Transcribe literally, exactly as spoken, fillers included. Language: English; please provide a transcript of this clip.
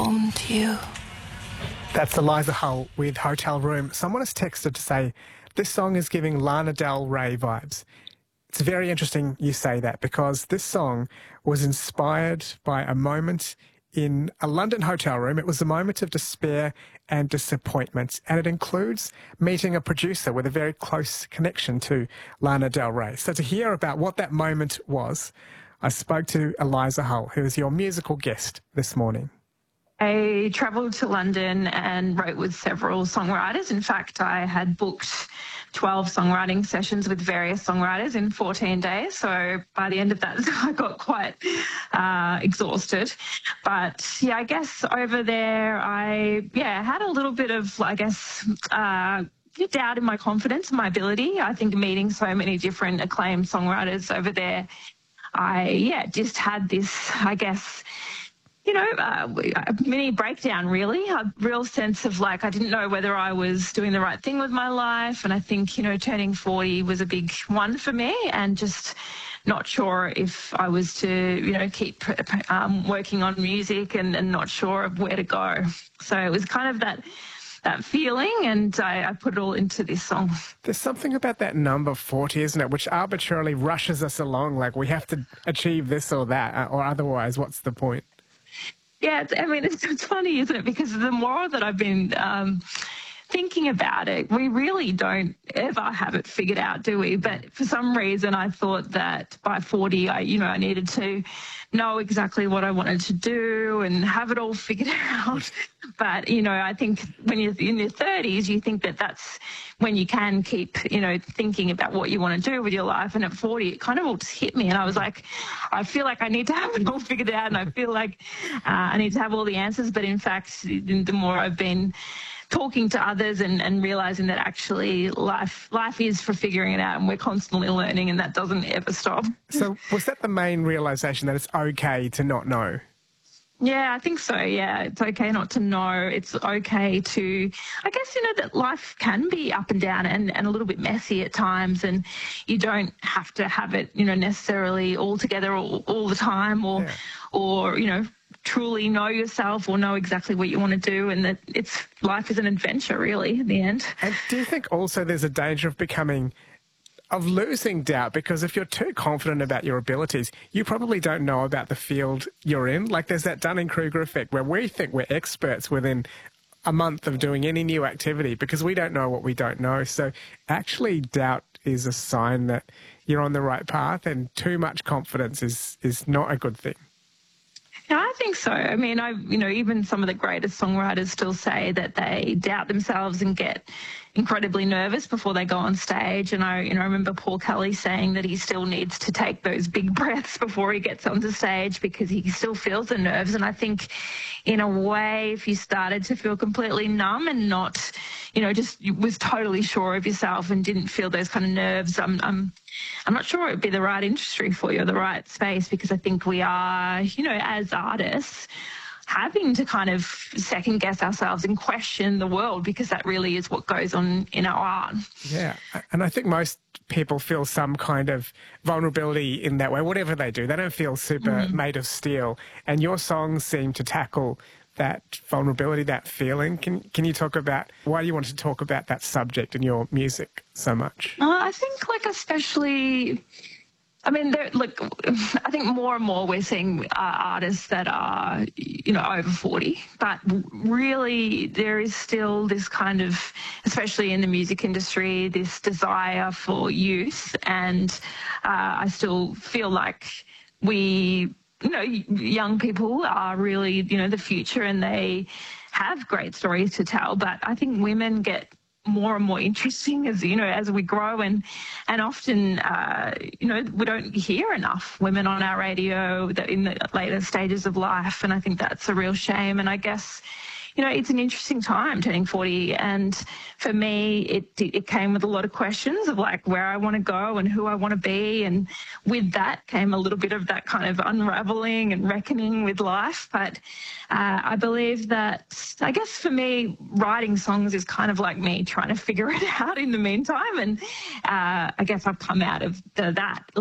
home to you. That's Eliza Hull with Hotel Room. Someone has texted to say this song is giving Lana Del Rey vibes. It's very interesting you say that, because this song was inspired by a moment in a London hotel room. It was a moment of despair and disappointment, and it includes meeting a producer with a very close connection to Lana Del Rey. So to hear about what that moment was, I spoke to Eliza Hull, who is your musical guest this morning. I travelled to London and wrote with several songwriters. In fact, I had booked twelve songwriting sessions with various songwriters in fourteen days. So by the end of that, I got quite uh, exhausted. But yeah, I guess over there, I yeah had a little bit of, I guess, uh, doubt in my confidence and my ability. I think meeting so many different acclaimed songwriters over there, I yeah just had this, I guess, you know, uh, a mini breakdown, really, a real sense of like I didn't know whether I was doing the right thing with my life. And I think, you know, turning forty was a big one for me, and just not sure if I was to, you know, keep um, working on music, and, and not sure of where to go. So it was kind of that that feeling, and I, I put it all into this song. There's something about that number forty, isn't it, which arbitrarily rushes us along, like we have to achieve this or that, or otherwise what's the point? Yeah, it's, I mean, it's, it's funny, isn't it? Because the more that I've been um, thinking about it, we really don't ever have it figured out, do we? But for some reason, I thought that by forty, I, you know, I needed to know exactly what I wanted to do and have it all figured out. But, you know, I think when you're in your thirties, you think that that's when you can keep, you know, thinking about what you want to do with your life. And at forty, it kind of all just hit me. And I was like, I feel like I need to have it all figured out. And I feel like uh, I need to have all the answers. But in fact, the more I've been talking to others and, and realising that actually life life is for figuring it out, and we're constantly learning, and that doesn't ever stop. So was that the main realisation, that it's okay to not know? Yeah, I think so, yeah. It's okay not to know. It's okay to, I guess, you know, that life can be up and down and, and a little bit messy at times, and you don't have to have it, you know, necessarily all together all, all the time, or, yeah. or, you know, truly know yourself or know exactly what you want to do, and that it's life is an adventure, really, in the end. And do you think also there's a danger of becoming, of losing doubt? Because if you're too confident about your abilities, you probably don't know about the field you're in. Like there's that Dunning-Kruger effect where we think we're experts within a month of doing any new activity because we don't know what we don't know. So actually doubt is a sign that you're on the right path, and too much confidence is, is not a good thing. Yeah, I think so. I mean, I, you know, even some of the greatest songwriters still say that they doubt themselves and get incredibly nervous before they go on stage. And I, you know, I remember Paul Kelly saying that he still needs to take those big breaths before he gets onto stage because he still feels the nerves. And I think, in a way, if you started to feel completely numb and not, you know, just was totally sure of yourself and didn't feel those kind of nerves, I'm, I'm, I'm not sure it would be the right industry for you or the right space, because I think we are, you know, as artists, having to kind of second guess ourselves and question the world, because that really is what goes on in our art. Yeah, and I think most people feel some kind of vulnerability in that way, whatever they do. They don't feel super mm. made of steel, and your songs seem to tackle that vulnerability, that feeling. Can can you talk about why you want to talk about that subject in your music so much? Uh, I think, like, especially, I mean, there, look, I think more and more we're seeing uh, artists that are, you know, over forty, but really there is still this kind of, especially in the music industry, this desire for youth, and uh, I still feel like we, you know, young people are really, you know, the future, and they have great stories to tell. But I think women get more and more interesting as, you know, as we grow, and and often, uh, you know, we don't hear enough women on our radio that in the later stages of life, and I think that's a real shame. And I guess, you know, it's an interesting time turning forty, and for me, it it came with a lot of questions of like where I want to go and who I want to be, and with that came a little bit of that kind of unraveling and reckoning with life. But uh, I believe that, I guess for me, writing songs is kind of like me trying to figure it out in the meantime, and uh, I guess I've come out of the, that